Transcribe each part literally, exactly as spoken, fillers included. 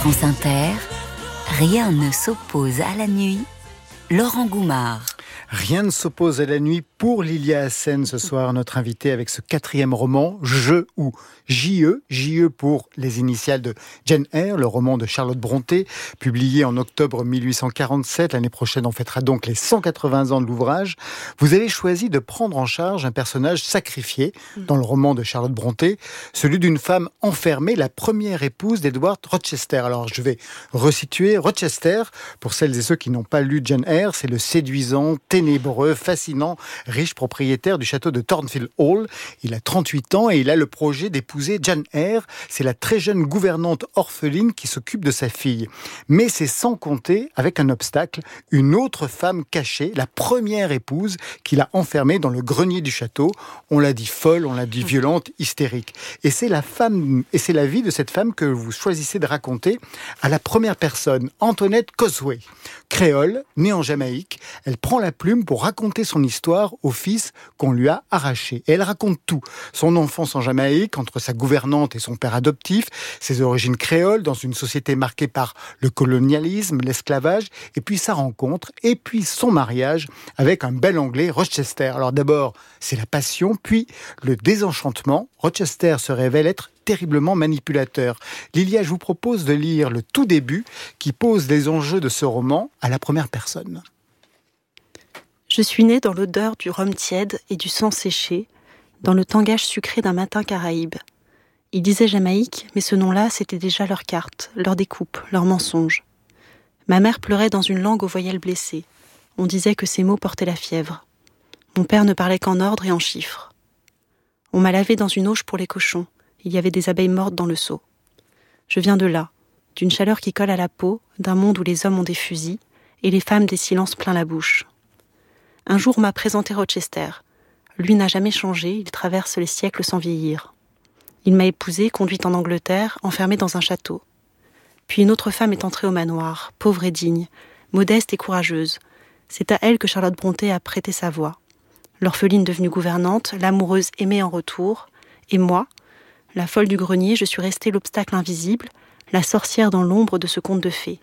France Inter, rien ne s'oppose à la nuit. Laurent Goumard. Rien ne s'oppose à la nuit pour Lilia Hassen ce soir, notre invitée avec ce quatrième roman, Je ou J E, J E pour les initiales de Jane Eyre, le roman de Charlotte Brontë, publié en octobre mille huit cent quarante-sept. L'année prochaine, on fêtera donc les cent quatre-vingts ans de l'ouvrage. Vous avez choisi de prendre en charge un personnage sacrifié dans le roman de Charlotte Brontë, celui d'une femme enfermée, la première épouse d'Edward Rochester. Alors, je vais resituer Rochester. Pour celles et ceux qui n'ont pas lu Jane Eyre, c'est le séduisant, ténébreux, fascinant, riche propriétaire du château de Thornfield Hall. Il a trente-huit ans et il a le projet d'épouser Jane Eyre. C'est la très jeune gouvernante orpheline qui s'occupe de sa fille. Mais c'est sans compter, avec un obstacle, une autre femme cachée, la première épouse qu'il a enfermée dans le grenier du château. On l'a dit folle, on l'a dit violente, hystérique. Et c'est la femme, et c'est la vie de cette femme que vous choisissez de raconter à la première personne, Antoinette Cosway. Créole, née en Jamaïque, elle prend la plume pour raconter son histoire au fils qu'on lui a arraché. Et elle raconte tout. Son enfance en Jamaïque, entre sa gouvernante et son père adoptif, ses origines créoles dans une société marquée par le colonialisme, l'esclavage, et puis sa rencontre, et puis son mariage avec un bel Anglais, Rochester. Alors d'abord, c'est la passion, puis le désenchantement. Rochester se révèle être terriblement manipulateur. Lilia, je vous propose de lire le tout début qui pose les enjeux de ce roman à la première personne. Je suis née dans l'odeur du rhum tiède et du sang séché, dans le tangage sucré d'un matin caraïbe. Ils disaient Jamaïque, mais ce nom-là, c'était déjà leur carte, leur découpe, leur mensonge. Ma mère pleurait dans une langue aux voyelles blessées. On disait que ces mots portaient la fièvre. Mon père ne parlait qu'en ordre et en chiffres. On m'a lavé dans une auge pour les cochons. Il y avait des abeilles mortes dans le seau. Je viens de là, d'une chaleur qui colle à la peau, d'un monde où les hommes ont des fusils et les femmes des silences plein la bouche. Un jour, on m'a présenté Rochester. Lui n'a jamais changé, il traverse les siècles sans vieillir. Il m'a épousée, conduite en Angleterre, enfermée dans un château. Puis une autre femme est entrée au manoir, pauvre et digne, modeste et courageuse. C'est à elle que Charlotte Brontë a prêté sa voix. L'orpheline devenue gouvernante, l'amoureuse aimée en retour, et moi, la folle du grenier, je suis restée l'obstacle invisible, la sorcière dans l'ombre de ce conte de fées.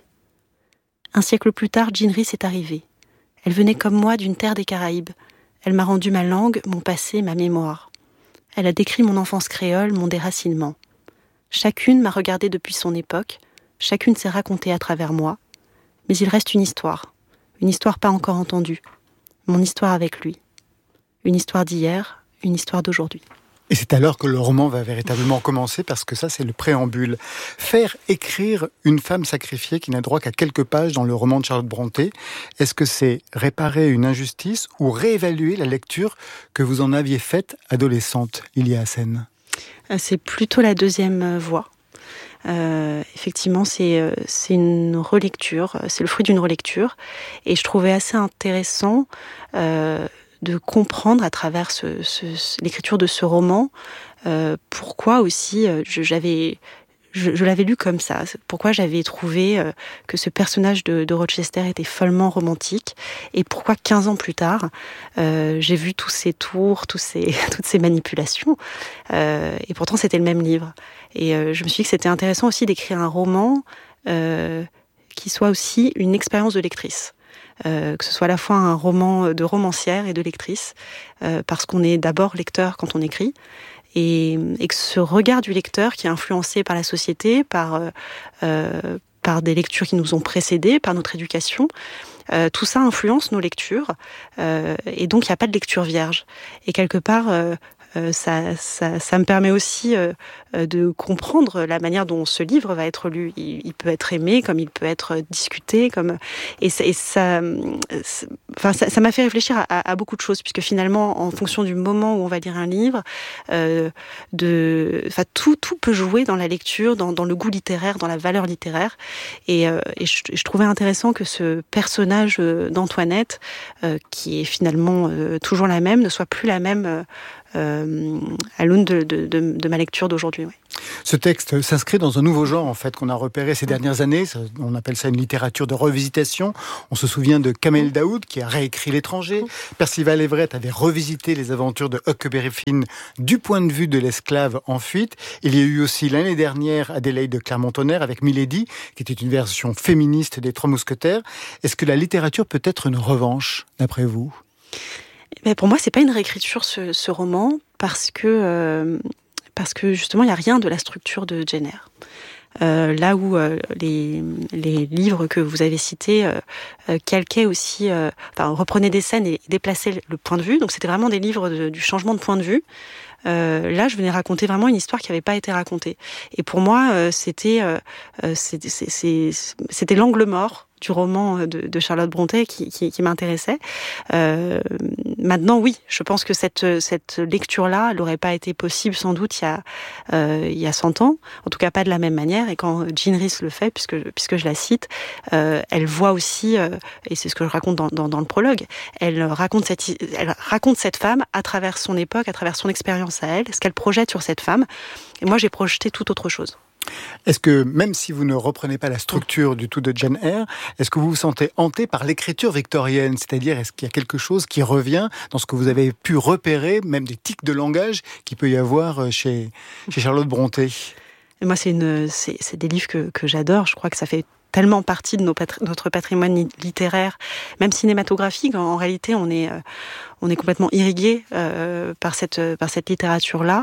Un siècle plus tard, Jane Rhys est arrivée. Elle venait comme moi d'une terre des Caraïbes. Elle m'a rendu ma langue, mon passé, ma mémoire. Elle a décrit mon enfance créole, mon déracinement. Chacune m'a regardée depuis son époque, chacune s'est racontée à travers moi. Mais il reste une histoire, une histoire pas encore entendue. Mon histoire avec lui. Une histoire d'hier, une histoire d'aujourd'hui. Et c'est alors que le roman va véritablement commencer, parce que ça, c'est le préambule. Faire écrire une femme sacrifiée qui n'a droit qu'à quelques pages dans le roman de Charlotte Brontë, est-ce que c'est réparer une injustice ou réévaluer la lecture que vous en aviez faite adolescente, Lilia Hassen ? C'est plutôt la deuxième voie. Euh, effectivement, c'est, euh, c'est une relecture, c'est le fruit d'une relecture. Et je trouvais assez intéressant... Euh, de comprendre à travers ce, ce, l'écriture de ce roman euh, pourquoi aussi euh, je, j'avais, je, je l'avais lu comme ça, pourquoi j'avais trouvé euh, que ce personnage de, de Rochester était follement romantique et pourquoi quinze ans plus tard euh, j'ai vu tous ces tours, tous ces, toutes ces manipulations euh, et pourtant c'était le même livre. Et euh, je me suis dit que c'était intéressant aussi d'écrire un roman euh, qui soit aussi une expérience de lectrice. Euh, que ce soit à la fois un roman de romancière et de lectrice, euh, parce qu'on est d'abord lecteur quand on écrit, et, et que ce regard du lecteur qui est influencé par la société, par, euh, par des lectures qui nous ont précédés, par notre éducation, euh, tout ça influence nos lectures, euh, et donc il n'y a pas de lecture vierge. Et quelque part... Euh, Euh, ça, ça, ça me permet aussi euh, de comprendre la manière dont ce livre va être lu. Il, il peut être aimé, comme il peut être discuté, comme et, ça, et ça, enfin, ça, ça m'a fait réfléchir à, à, à beaucoup de choses, puisque finalement, en fonction du moment où on va lire un livre, euh, de, enfin, tout, tout peut jouer dans la lecture, dans, dans le goût littéraire, dans la valeur littéraire. Et, euh, et je, je trouvais intéressant que ce personnage d'Antoinette, euh, qui est finalement euh, toujours la même, ne soit plus la même. Euh, euh, à l'aune de, de, de, de ma lecture d'aujourd'hui. Oui. Ce texte s'inscrit dans un nouveau genre en fait qu'on a repéré ces dernières années. On appelle ça une littérature de revisitation. On se souvient de Kamel Daoud qui a réécrit L'étranger. Percival Everett avait revisité les aventures de Huckleberry Finn du point de vue de l'esclave en fuite. Il y a eu aussi l'année dernière Adélaïde de Clermont-Tonnerre avec Milady, qui était une version féministe des Trois Mousquetaires. Est-ce que la littérature peut être une revanche, d'après vous ? Mais pour moi, c'est pas une réécriture ce, ce roman parce que euh, parce que justement, il n'y a rien de la structure de Jane Eyre. Euh, là où euh, les, les livres que vous avez cités euh, euh, calquaient aussi, euh, enfin reprenaient des scènes et déplaçaient le point de vue. Donc c'était vraiment des livres de, du changement de point de vue. Euh, là, je venais raconter vraiment une histoire qui n'avait pas été racontée. Et pour moi, euh, c'était, euh, c'était, c'est, c'est, c'était l'angle mort du roman de, de Charlotte Brontë qui, qui, qui m'intéressait. Euh, maintenant, oui, je pense que cette, cette lecture-là, elle n'aurait pas été possible sans doute il y a, euh, il y a cent ans, en tout cas pas de la même manière. Et quand Jean Rhys le fait, puisque, puisque je la cite, euh, elle voit aussi, euh, et c'est ce que je raconte dans, dans, dans le prologue, elle raconte, cette, elle raconte cette femme à travers son époque, à travers son expérience à elle, ce qu'elle projette sur cette femme. Et moi, j'ai projeté tout autre chose. Est-ce que, même si vous ne reprenez pas la structure du tout de Jane Eyre, est-ce que vous vous sentez hanté par l'écriture victorienne ? C'est-à-dire, est-ce qu'il y a quelque chose qui revient dans ce que vous avez pu repérer, même des tics de langage qu'il peut y avoir chez, chez Charlotte Brontë ? Et moi, c'est, une, c'est, c'est des livres que, que j'adore. Je crois que ça fait tellement partie de nos patri- notre patrimoine littéraire, même cinématographique. En, en réalité, on est, euh, on est complètement irrigué euh, par cette, par cette littérature-là,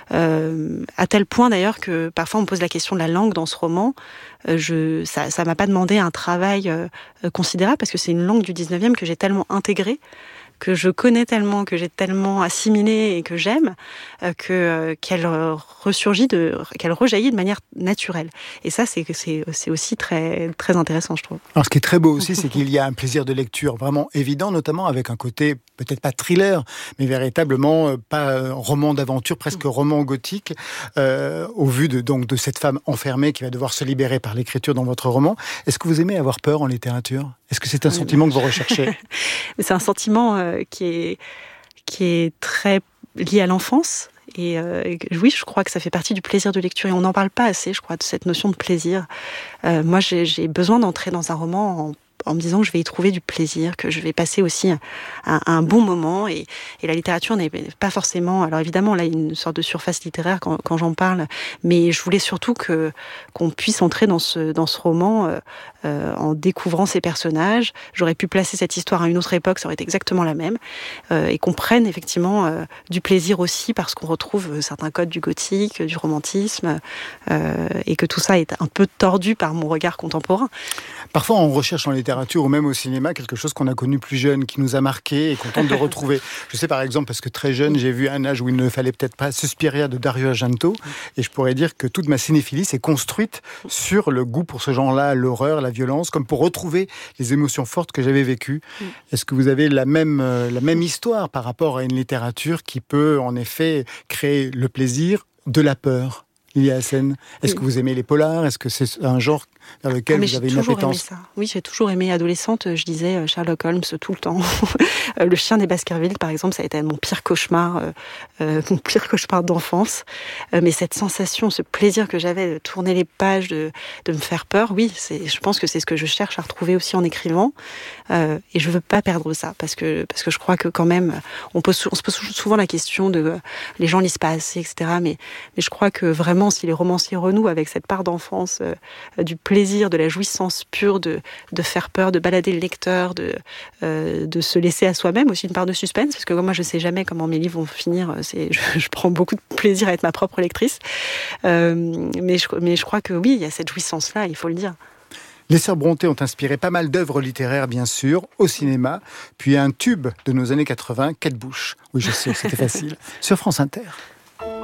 euh, à tel point d'ailleurs que parfois on me pose la question de la langue dans ce roman. Euh, je, ça, ça m'a pas demandé un travail euh, considérable parce que c'est une langue du dix-neuvième que j'ai tellement intégrée, que je connais tellement, que j'ai tellement assimilé et que j'aime, euh, que euh, qu'elle ressurgit, de, qu'elle rejaillit de manière naturelle. Et ça, c'est c'est c'est aussi très très intéressant, je trouve. Alors, ce qui est très beau aussi, c'est qu'il y a un plaisir de lecture vraiment évident, notamment avec un côté peut-être pas thriller, mais véritablement euh, pas euh, roman d'aventure, presque roman gothique, euh, au vu de donc de cette femme enfermée qui va devoir se libérer par l'écriture dans votre roman. Est-ce que vous aimez avoir peur en littérature ? Est-ce que c'est un sentiment que vous recherchez ? C'est un sentiment euh, qui est qui est très lié à l'enfance. Et euh, oui, je crois que ça fait partie du plaisir de lecture. Et on n'en parle pas assez, je crois, de cette notion de plaisir. Euh, moi, j'ai, j'ai besoin d'entrer dans un roman en en me disant que je vais y trouver du plaisir, que je vais passer aussi un, un bon moment. Et, et la littérature n'est pas forcément... Alors évidemment, là, il y a une sorte de surface littéraire quand, quand j'en parle, mais je voulais surtout que, qu'on puisse entrer dans ce, dans ce roman euh, euh, en découvrant ces personnages. J'aurais pu placer cette histoire à une autre époque, ça aurait été exactement la même, euh, et qu'on prenne effectivement euh, du plaisir aussi parce qu'on retrouve certains codes du gothique, du romantisme, euh, et que tout ça est un peu tordu par mon regard contemporain. Parfois, on recherche en littérature ou même au cinéma quelque chose qu'on a connu plus jeune, qui nous a marqué et qu'on tente de retrouver. Je sais par exemple, parce que très jeune, j'ai vu Un âge où il ne fallait peut-être pas, Suspiria de Dario Argento, et je pourrais dire que toute ma cinéphilie s'est construite sur le goût pour ce genre-là, l'horreur, la violence, comme pour retrouver les émotions fortes que j'avais vécues. Est-ce que vous avez la même, la même histoire par rapport à une littérature qui peut en effet créer le plaisir de la peur ? Lilia Hassen, est-ce oui. que vous aimez les polars ? Est-ce que c'est un genre vers lequel ah, vous avez une appétence ? Ça. Oui, j'ai toujours aimé. Adolescente, je lisais Sherlock Holmes tout le temps. Le chien des Baskerville, par exemple, ça a été mon pire cauchemar, euh, euh, mon pire cauchemar d'enfance. Euh, mais cette sensation, ce plaisir que j'avais de tourner les pages, de, de me faire peur, oui, c'est, je pense que c'est ce que je cherche à retrouver aussi en écrivant. Euh, et je veux pas perdre ça, parce que parce que je crois que quand même, on, pose, on se pose souvent la question de euh, les gens lisent pas assez, et cetera. Mais mais je crois que vraiment, si les romanciers renouent avec cette part d'enfance, euh, du plaisir, de la jouissance pure, de, de faire peur, de balader le lecteur, de, euh, de se laisser à soi-même, aussi une part de suspense, parce que moi je sais jamais comment mes livres vont finir, c'est, je, je prends beaucoup de plaisir à être ma propre lectrice, euh, mais, je, mais je crois que oui, il y a cette jouissance-là, il faut le dire. Les sœurs Brontë ont inspiré pas mal d'œuvres littéraires, bien sûr, au cinéma, puis un tube de nos années quatre-vingts, Kate Bush. Oui, je sais, c'était facile, sur France Inter.